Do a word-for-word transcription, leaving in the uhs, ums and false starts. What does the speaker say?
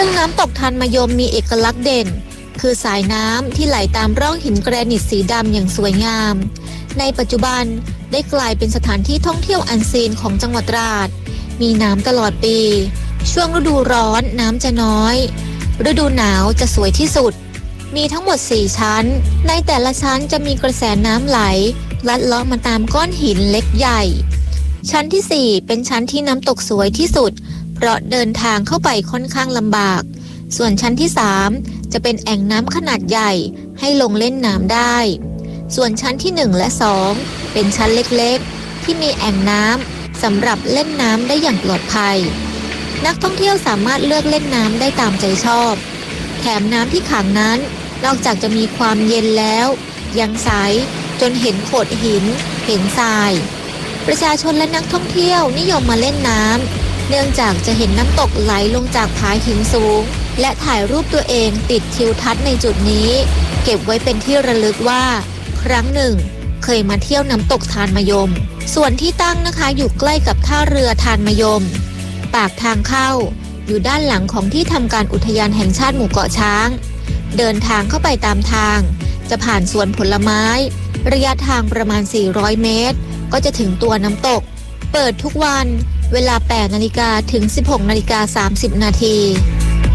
ซึ่งน้ำตกธารมยมมีเอกลักษณ์เด่นคือสายน้ำที่ไหลตามร่องหินแกรนิตสีดำอย่างสวยงามในปัจจุบันได้กลายเป็นสถานที่ท่องเที่ยวอันซีนของจังหวัดตราดมีน้ำตลอดปีช่วงฤดูร้อนน้ำจะน้อยฤดูหนาวจะสวยที่สุดมีทั้งหมดสี่ชั้นในแต่ละชั้นจะมีกระแสน้ำไหลลัดเลาะมาตามก้อนหินเล็กใหญ่ชั้นที่สี่เป็นชั้นที่น้ำตกสวยที่สุดเพราะเดินทางเข้าไปค่อนข้างลำบากส่วนชั้นที่สามจะเป็นแอ่งน้ำขนาดใหญ่ให้ลงเล่นน้ำได้ส่วนชั้นที่หนึ่งและสองเป็นชั้นเล็กๆที่มีแอ่งน้ำสำหรับเล่นน้ำได้อย่างปลอดภัยนักท่องเที่ยวสามารถเลือกเล่นน้ำได้ตามใจชอบแถมน้ำที่ขังนั้นนอกจากจะมีความเย็นแล้วยังใสจนเห็นโขดหินเห็นทรายประชาชนและนักท่องเที่ยวนิยมมาเล่นน้ำเนื่องจากจะเห็นน้ำตกไหลลงจากผาหินสูงและถ่ายรูปตัวเองติดทิวทัศน์ในจุดนี้เก็บไว้เป็นที่ระลึกว่าครั้งหนึ่งเคยมาเที่ยวน้ำตกธารมยมส่วนที่ตั้งนะคะอยู่ใกล้กับท่าเรือธารมยมปากทางเข้าอยู่ด้านหลังของที่ทำการอุทยานแห่งชาติหมู่เกาะช้างเดินทางเข้าไปตามทางจะผ่านสวนผลไม้ระยะทางประมาณสี่ร้อยเมตรก็จะถึงตัวน้ำตกเปิดทุกวันเวลาแปดนาฬิกาถึงสิบหกนาฬิกาสามสิบนาที